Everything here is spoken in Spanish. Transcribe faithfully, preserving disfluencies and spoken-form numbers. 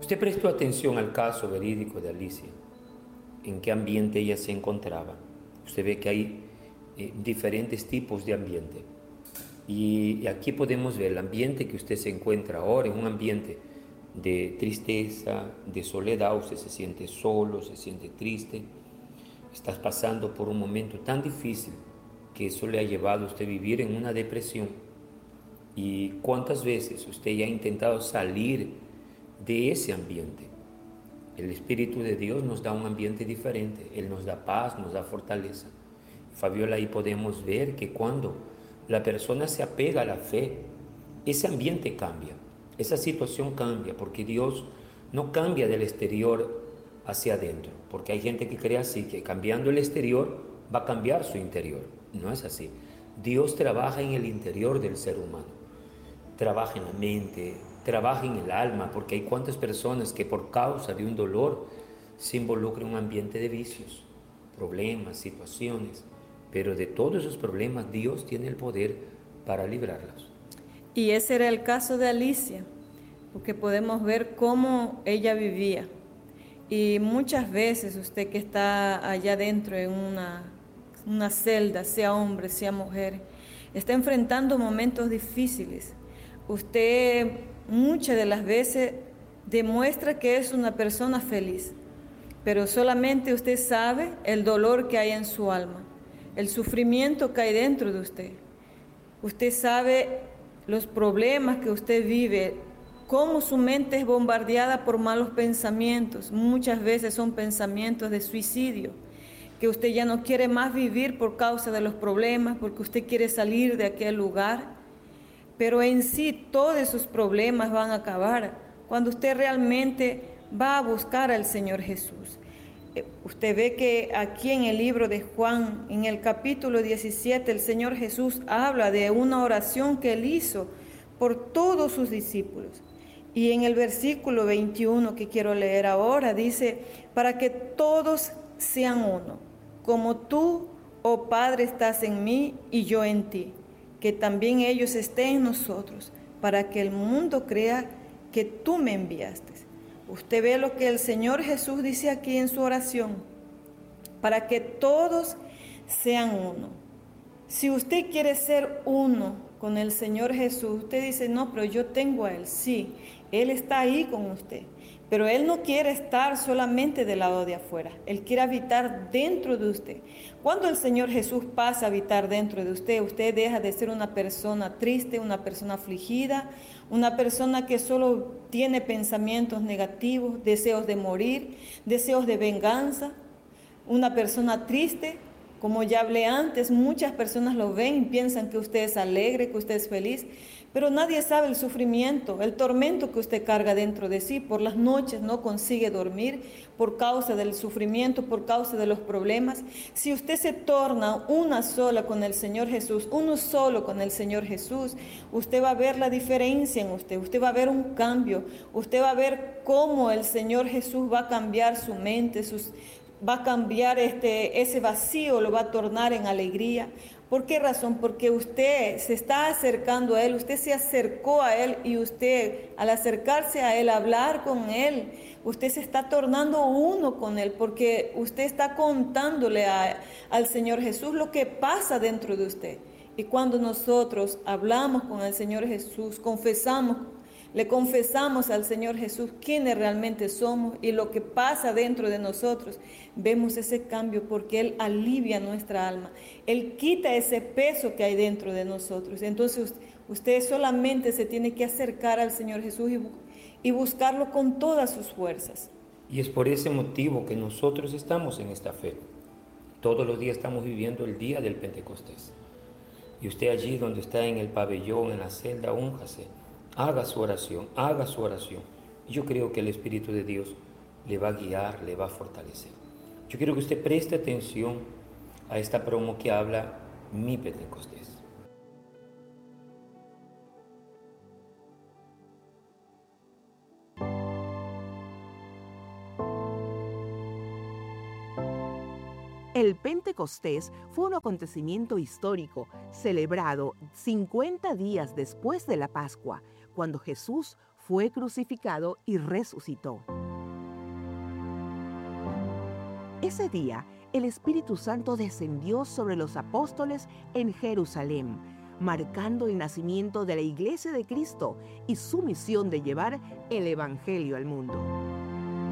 Usted prestó atención al caso verídico de Alicia, en qué ambiente ella se encontraba. Usted ve que hay eh, diferentes tipos de ambiente. Y aquí podemos ver el ambiente que usted se encuentra ahora, en un ambiente de tristeza, de soledad. Usted se siente solo, se siente triste. Estás pasando por un momento tan difícil que eso le ha llevado a usted a vivir en una depresión. ¿Y cuántas veces usted ya ha intentado salir de ese ambiente? El Espíritu de Dios nos da un ambiente diferente. Él nos da paz, nos da fortaleza. Fabiola, ahí podemos ver que cuando la persona se apega a la fe, ese ambiente cambia, esa situación cambia, porque Dios no cambia del exterior hacia adentro, porque hay gente que cree así, que cambiando el exterior va a cambiar su interior. No es así. Dios trabaja en el interior del ser humano, trabaja en la mente, trabaja en el alma, porque hay cuantas personas que por causa de un dolor se involucran en un ambiente de vicios, problemas, situaciones, pero de todos esos problemas Dios tiene el poder para librarlos. Y ese era el caso de Alicia, porque podemos ver cómo ella vivía. Y muchas veces usted que está allá dentro en una, una celda, sea hombre, sea mujer, está enfrentando momentos difíciles. Usted muchas de las veces demuestra que es una persona feliz, pero solamente usted sabe el dolor que hay en su alma, el sufrimiento que hay dentro de usted. Usted sabe los problemas que usted vive, cómo su mente es bombardeada por malos pensamientos. Muchas veces son pensamientos de suicidio, que usted ya no quiere más vivir por causa de los problemas, porque usted quiere salir de aquel lugar. Pero en sí todos esos problemas van a acabar cuando usted realmente va a buscar al Señor Jesús. Usted ve que aquí en el libro de Juan, en el capítulo diecisiete, el Señor Jesús habla de una oración que Él hizo por todos sus discípulos. Y en el versículo veintiuno que quiero leer ahora, dice, para que todos sean uno, como tú, oh Padre, estás en mí y yo en ti, que también ellos estén en nosotros, para que el mundo crea que tú me enviaste. Usted ve lo que el Señor Jesús dice aquí en su oración, para que todos sean uno. Si usted quiere ser uno con el Señor Jesús, usted dice, no, pero yo tengo a Él. Sí, Él está ahí con usted, pero Él no quiere estar solamente del lado de afuera. Él quiere habitar dentro de usted. Cuando el Señor Jesús pasa a habitar dentro de usted, usted deja de ser una persona triste, una persona afligida, una persona que solo tiene pensamientos negativos, deseos de morir, deseos de venganza, una persona triste. Como ya hablé antes, muchas personas lo ven y piensan que usted es alegre, que usted es feliz, pero nadie sabe el sufrimiento, el tormento que usted carga dentro de sí. Por las noches no consigue dormir por causa del sufrimiento, por causa de los problemas. Si usted se torna una sola con el Señor Jesús, uno solo con el Señor Jesús, usted va a ver la diferencia en usted, usted va a ver un cambio, usted va a ver cómo el Señor Jesús va a cambiar su mente, sus va a cambiar este, ese vacío, lo va a tornar en alegría. ¿Por qué razón? Porque usted se está acercando a Él, usted se acercó a Él y usted, al acercarse a Él, hablar con Él, usted se está tornando uno con Él, porque usted está contándole a, al Señor Jesús lo que pasa dentro de usted. Y cuando nosotros hablamos con el Señor Jesús, confesamos, le confesamos al Señor Jesús quiénes realmente somos y lo que pasa dentro de nosotros, vemos ese cambio porque Él alivia nuestra alma. Él quita ese peso que hay dentro de nosotros. Entonces usted solamente se tiene que acercar al Señor Jesús y, y buscarlo con todas sus fuerzas. Y es por ese motivo que nosotros estamos en esta fe. Todos los días estamos viviendo el día del Pentecostés. Y usted allí donde está en el pabellón, en la celda, únjase. Haga su oración, haga su oración. Yo creo que el Espíritu de Dios le va a guiar, le va a fortalecer. Yo quiero que usted preste atención a esta promo que habla Mi Pentecostés. El Pentecostés fue un acontecimiento histórico celebrado cincuenta días después de la Pascua, cuando Jesús fue crucificado y resucitó. Ese día, el Espíritu Santo descendió sobre los apóstoles en Jerusalén, marcando el nacimiento de la Iglesia de Cristo y su misión de llevar el Evangelio al mundo.